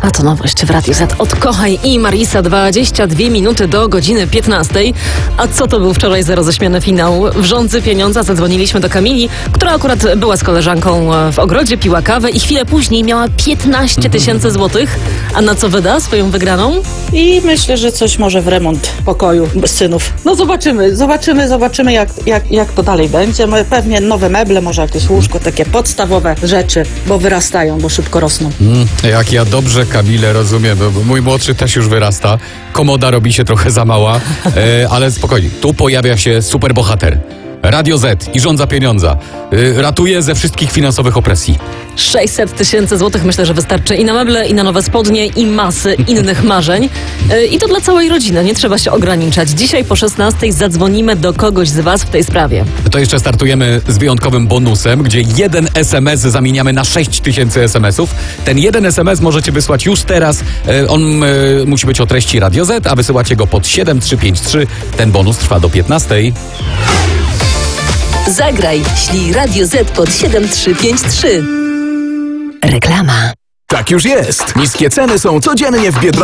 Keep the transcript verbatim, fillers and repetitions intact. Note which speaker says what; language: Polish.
Speaker 1: A to nowość w Radiu Z od Kochaj i Marisa, dwadzieścia dwie minuty do godziny piętnastej. A co to był wczoraj za roześmiany finał? W rządzy pieniądza zadzwoniliśmy do Kamili, która akurat była z koleżanką w ogrodzie, piła kawę i chwilę później miała piętnaście tysięcy złotych. A na co wyda swoją wygraną?
Speaker 2: I myślę, że coś może w remont pokoju synów. No zobaczymy, zobaczymy, zobaczymy jak, jak, jak to dalej będzie. Pewnie nowe meble, może jakieś łóżko, takie podstawowe rzeczy, bo wyrastają, bo szybko rosną.
Speaker 3: Mm, jak ja dobrze Kamilę rozumiem, bo mój młodszy też już wyrasta. Komoda robi się trochę za mała, e, ale spokojnie, tu pojawia się superbohater. Radio Z i rząd za pieniądza. E, ratuje ze wszystkich finansowych opresji.
Speaker 1: sześćset tysięcy złotych myślę, że wystarczy i na meble, i na nowe spodnie, i masy innych marzeń. Yy, I to dla całej rodziny, nie trzeba się ograniczać. Dzisiaj po szesnastej zadzwonimy do kogoś z was w tej sprawie.
Speaker 3: To jeszcze startujemy z wyjątkowym bonusem, gdzie jeden es em es zamieniamy na sześć tysięcy es em esów. Ten jeden es em es możecie wysłać już teraz. E, on e, musi być o treści Radio Z, a wysyłacie go pod siedem trzy pięć trzy. Ten bonus trwa do piętnastej.
Speaker 4: Zagraj, ślij Radio Z pod siedem trzy pięć trzy. Reklama.
Speaker 5: Tak już jest. Niskie ceny są codziennie w Biedronce.